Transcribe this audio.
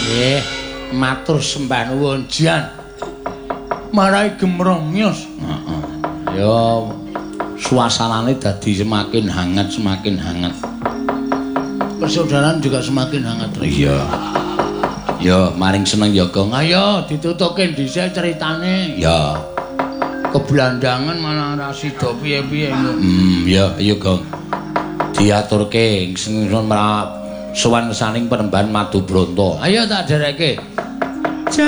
Matur sembah nuwun Jan. Marai gemromyos. Heeh. Ya suasanane dadi semakin hangat. Persaudaraan juga semakin hangat. Iya. Ya maring seneng ya Gong. Ayo ditutuke dhisik ceritane. Ya. Kebelandangan malah ora sida piye-piye. Ya iya Gong. Diaturke sing sowan saning Penembahan Madubronto. Ayo tak dereke.